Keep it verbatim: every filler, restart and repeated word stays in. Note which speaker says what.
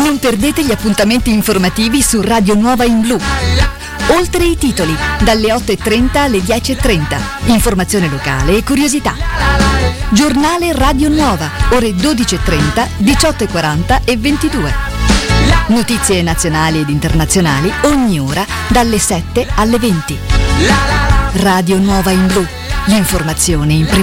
Speaker 1: Non perdete gli appuntamenti informativi su Radio Nuova in Blu. Oltre i titoli, dalle otto e trenta alle dieci e trenta. Informazione locale e curiosità. Giornale Radio Nuova, ore dodici e trenta, diciotto e quaranta e ventidue. Notizie nazionali ed internazionali ogni ora dalle sette alle venti. Radio Nuova in Blu. L'informazione in prima